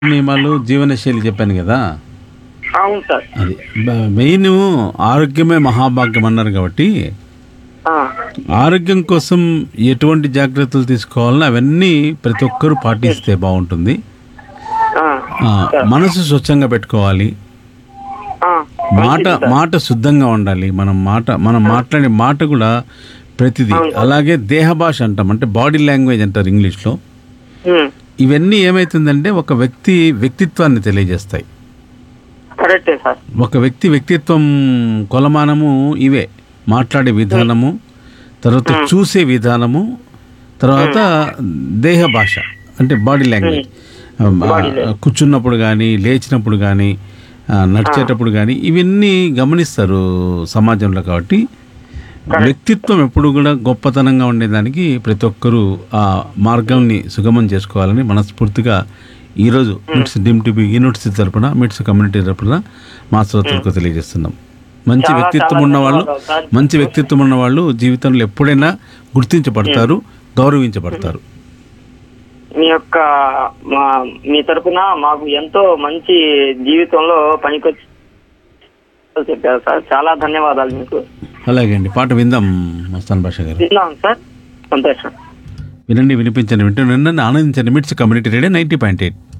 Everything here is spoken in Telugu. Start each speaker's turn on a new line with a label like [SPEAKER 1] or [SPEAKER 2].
[SPEAKER 1] నియమాలు జీవనశైలి చెప్పాను కదా.
[SPEAKER 2] అవును సార్.
[SPEAKER 1] అది మెయిన్ ఆరోగ్యమే మహాభాగ్యం అన్నారు కాబట్టి
[SPEAKER 2] ఆ,
[SPEAKER 1] ఆరోగ్యం కోసం ఎటువంటి జాగ్రత్తలు తీసుకోవాలని అవన్నీ ప్రతి ఒక్కరూ పాటిస్తే బాగుంటుంది.
[SPEAKER 2] ఆ,
[SPEAKER 1] ఆ,
[SPEAKER 2] సార్.
[SPEAKER 1] మనసు స్వచ్ఛంగా పెట్టుకోవాలి.
[SPEAKER 2] ఆ,
[SPEAKER 1] మాట
[SPEAKER 2] మంచిది సార్.
[SPEAKER 1] మాట శుద్ధంగా ఉండాలి. మనం మాట్లాడే మాట కూడా ప్రతిదీ.
[SPEAKER 2] అవును.
[SPEAKER 1] అలాగే దేహ భాష అంటాం, అంటే బాడీ లాంగ్వేజ్ అంటారు ఇంగ్లీష్లో.
[SPEAKER 2] ఉమ్,
[SPEAKER 1] ఇవన్నీ ఏమవుతుందంటే ఒక వ్యక్తి వ్యక్తిత్వాన్ని తెలియజేస్తాయి.
[SPEAKER 2] కరెక్టే సార్.
[SPEAKER 1] ఒక వ్యక్తి వ్యక్తిత్వం కొలమానము ఇవే: మాట్లాడే విధానము, తర్వాత చూసే విధానము, తర్వాత దేహ భాష అంటే బాడీ లాంగ్వేజ్. కూర్చున్నప్పుడు కానీ, లేచినప్పుడు కానీ, నడిచేటప్పుడు కానీ ఇవన్నీ గమనిస్తారు సమాజంలో. కాబట్టి వ్యక్తిత్వం ఎప్పుడు కూడా గొప్పతనంగా ఉండేదానికి ప్రతి ఒక్కరూ ఆ మార్గాన్ని సుగమం చేసుకోవాలని మనస్ఫూర్తిగా ఈరోజు మిట్స్ డిమ్టిబి యూనివర్సిటీ తరపున, మిట్స్ కమ్యూనిటీ తరపున మా శ్రోతలకు తెలియజేస్తున్నాం. మంచి
[SPEAKER 2] చాలా
[SPEAKER 1] వ్యక్తిత్వం
[SPEAKER 2] చాలా
[SPEAKER 1] ఉన్నవాళ్ళు
[SPEAKER 2] ధన్యవాదాలు సార్.
[SPEAKER 1] మంచి వ్యక్తిత్వం ఉన్నవాళ్ళు జీవితంలో ఎప్పుడైనా గుర్తించబడతారు, గౌరవించబడతారు.
[SPEAKER 2] మీ యొక్క మీ తరపున మాకు ఎంతో మంచి జీవితంలో పనికొచ్చి చెప్పారు సార్. చాలా ధన్యవాదాలు మీకు.
[SPEAKER 1] అలాగే అండి, పాట విందాం మస్తాన్ బాషా గారు.
[SPEAKER 2] విన్నాం సార్, సంతోషం.
[SPEAKER 1] వినండి, వినిపించండి, వింటూ ఆనందించండి. మిట్స్ కమ్యూనిటీ రేడియో 90.8.